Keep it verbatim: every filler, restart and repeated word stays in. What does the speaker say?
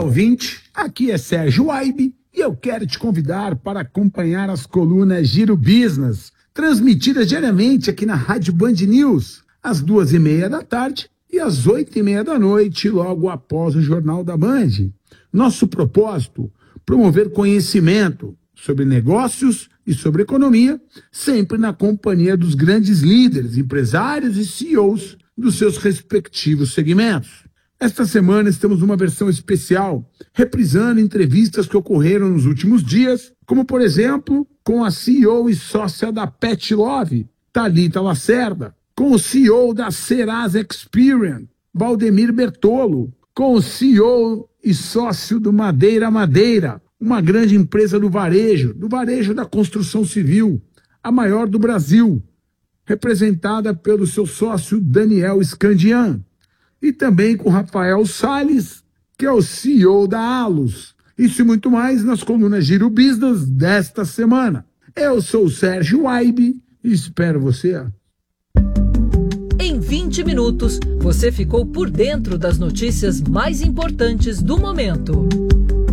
ouvinte, aqui é Sérgio Waibe e eu quero te convidar para acompanhar as colunas Giro Business, transmitidas diariamente aqui na Rádio Band News, às duas e meia da tarde e às oito e meia da noite, logo após o Jornal da Band. Nosso propósito, promover conhecimento sobre negócios e sobre economia, sempre na companhia dos grandes líderes, empresários e C E Os dos seus respectivos segmentos. Esta semana estamos numa versão especial, reprisando entrevistas que ocorreram nos últimos dias, como por exemplo, com a C E O e sócia da Pet Love, Thalita Lacerda, com o C E O da Serasa Experian, Valdemir Bertolo, com o C E O e sócio do Madeira Madeira, uma grande empresa do varejo, do varejo da construção civil, a maior do Brasil, representada pelo seu sócio Daniel Scandian, e também com Rafael Salles, que é o C E O da Alus. Isso e muito mais nas colunas Giro Business desta semana. Eu sou o Sérgio Waibe e espero você. Em vinte minutos, você ficou por dentro das notícias mais importantes do momento.